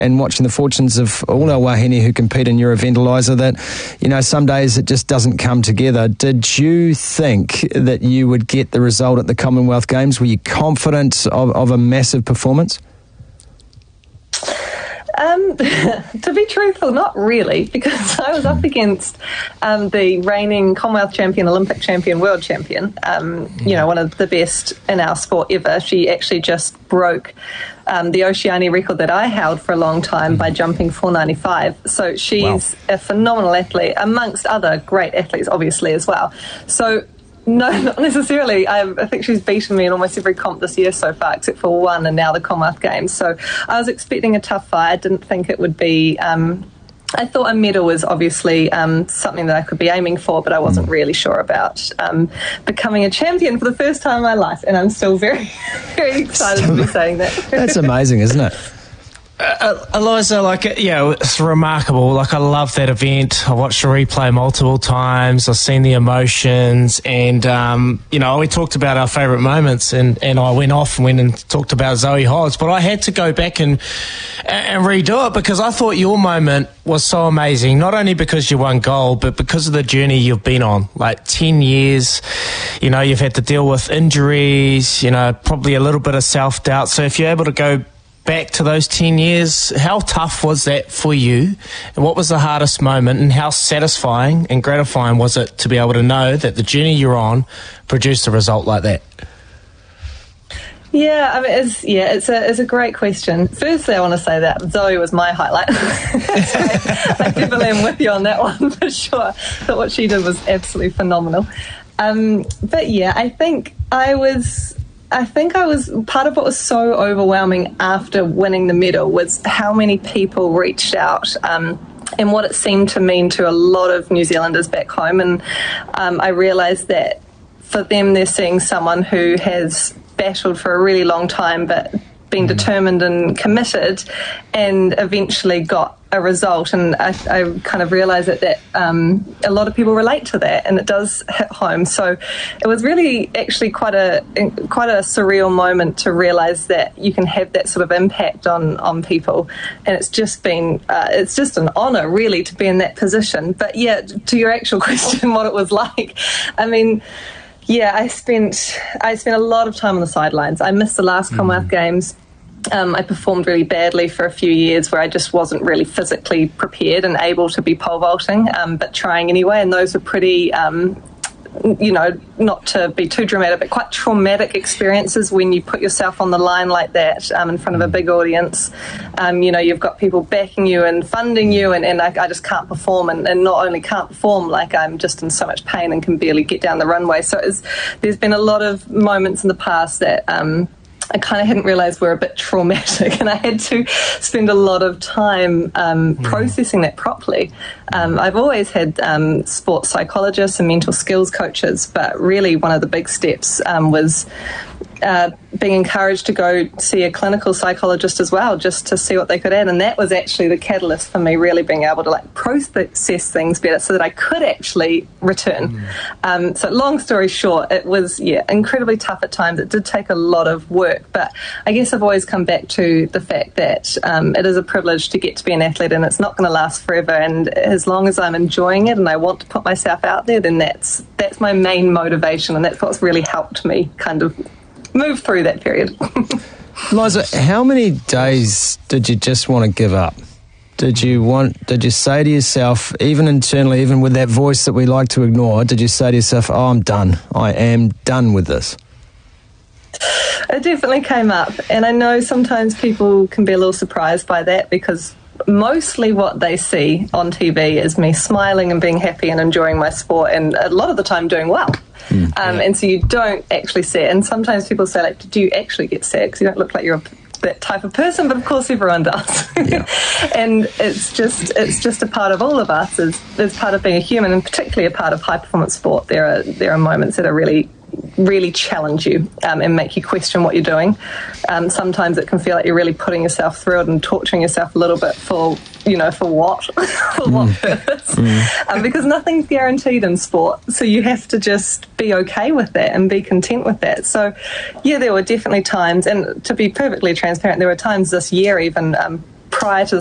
and watching the fortunes of all our wahine who compete in your event, Eliza, that, some days it just doesn't come together. Did you think that you would get the result at the Commonwealth Games? Were you confident of a massive performance? To be truthful, not really, because I was up against the reigning Commonwealth champion, Olympic champion, world champion, one of the best in our sport ever. She actually just broke the Oceania record that I held for a long time by jumping 495. So she's a phenomenal athlete, amongst other great athletes, obviously, as well. So no, not necessarily. I think she's beaten me in almost every comp this year so far, except for one, and now the Commonwealth Games. So I was expecting a tough fight. I didn't think it would be... I thought a medal was obviously something that I could be aiming for, but I wasn't really sure about becoming a champion for the first time in my life, and I'm still very, very excited to be saying that. That's amazing, isn't it? Eliza, it's remarkable. I love that event. I watched the replay multiple times. I've seen the emotions, and we talked about our favourite moments, and I went and talked about Zoe Hodge, but I had to go back and redo it because I thought your moment was so amazing, not only because you won gold, but because of the journey you've been on, 10 years. You've had to deal with injuries, probably a little bit of self-doubt. So if you're able to go back to those 10 years, how tough was that for you? And what was the hardest moment, and how satisfying and gratifying was it to be able to know that the journey you're on produced a result like that? Yeah, it's a great question. Firstly, I want to say that Zoe was my highlight. I definitely am with you on that one for sure. I thought what she did was absolutely phenomenal. But yeah, I think I was part of what was so overwhelming after winning the medal was how many people reached out and what it seemed to mean to a lot of New Zealanders back home. And I realised that for them, they're seeing someone who has battled for a really long time but been determined and committed and eventually got a result. And I kind of realised that a lot of people relate to that, and it does hit home. So it was really actually quite a surreal moment to realise that you can have that sort of impact on people, and it's just been it's just an honour really to be in that position. But yeah, to your actual question, what it was like, I mean, yeah, I spent a lot of time on the sidelines. I missed the last Commonwealth Games. I performed really badly for a few years where I just wasn't really physically prepared and able to be pole vaulting, but trying anyway. And those were pretty, not to be too dramatic, but quite traumatic experiences when you put yourself on the line like that in front of a big audience. You've got people backing you and funding you, and I just can't perform, and not only can't perform, I'm just in so much pain and can barely get down the runway. So there's been a lot of moments in the past that I kind of hadn't realised were a bit traumatic, and I had to spend a lot of time processing that properly. I've always had sports psychologists and mental skills coaches, but really one of the big steps was being encouraged to go see a clinical psychologist as well, just to see what they could add. And that was actually the catalyst for me really being able to process things better so that I could actually return. So long story short, it was incredibly tough at times. It did take a lot of work, but I guess I've always come back to the fact that it is a privilege to get to be an athlete, and it's not going to last forever. And as long as I'm enjoying it and I want to put myself out there, then that's my main motivation, and that's what's really helped me kind of move through that period. Eliza, how many days did you just want to give up? Did you say to yourself, even internally, even with that voice that we like to ignore, did you say to yourself, oh, I'm done. I am done with this? It definitely came up, and I know sometimes people can be a little surprised by that because mostly what they see on TV is me smiling and being happy and enjoying my sport, and a lot of the time doing well. And so you don't actually see it. And sometimes people say, do you actually get sad? Because you don't look like you're that type of person, but of course everyone does. And it's just a part of all of us as part of being a human, and particularly a part of high performance sport. There are moments that are really challenge you and make you question what you're doing. Sometimes it can feel like you're really putting yourself through it and torturing yourself a little bit for what? For what purpose? Because nothing's guaranteed in sport, so you have to just be okay with that and be content with that. So yeah, there were definitely times, and to be perfectly transparent, there were times this year even prior to